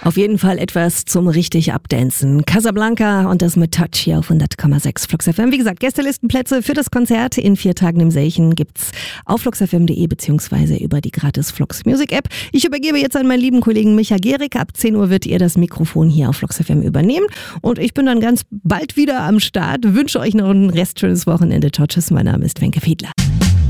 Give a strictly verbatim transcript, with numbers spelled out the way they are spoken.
Auf jeden Fall etwas zum richtig Abdancen. Casablanca und das mit Touch hier auf hundert Komma sechs Flux F M. Wie gesagt, Gästelistenplätze für das Konzert in vier Tagen im Seichen gibt's auf fluxfm punkt de beziehungsweise über die gratis Flux Music App. Ich übergebe jetzt an meinen lieben Kollegen Micha Gehrig. Ab zehn Uhr wird ihr das Mikrofon hier auf Flux F M übernehmen. Und ich bin dann ganz bald wieder am Start. Wünsche euch noch ein restschönes Wochenende. Ciao, tschüss. Mein Name ist Wenke Fiedler.